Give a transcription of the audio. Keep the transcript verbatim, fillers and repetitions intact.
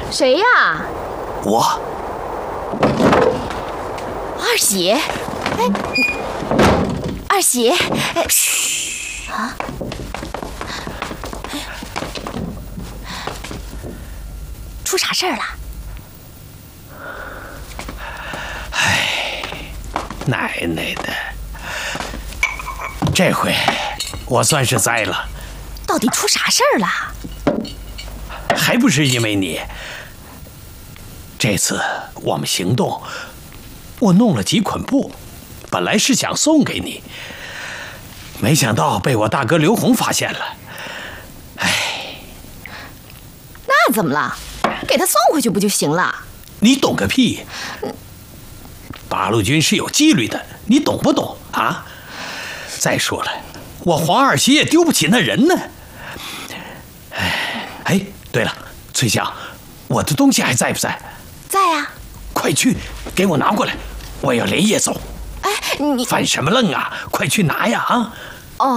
谁呀？ 我。 二喜，哎，二喜，哎，嘘啊！出啥事儿了？ 哎，奶奶的，这回我算是栽了。 到底出啥事儿了？ 还不是因为你。这次我们行动，我弄了几捆布，本来是想送给你，没想到被我大哥刘洪发现了。哎， 那怎么了？给他送回去不就行了？ 你懂个屁！八路军是有纪律的，你懂不懂啊？再说了，我黄二喜也丢不起那人呢。哎，哎，对了，崔香，我的东西还在不在？ 在呀。 快去给我拿过来，我要连夜走。 哎，你犯什么愣啊？快去拿呀！啊！